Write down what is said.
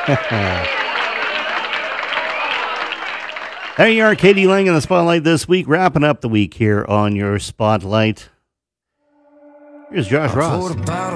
There you are, Katie Lang in the Spotlight this week, wrapping up the week here on your Spotlight. Here's Josh Ross.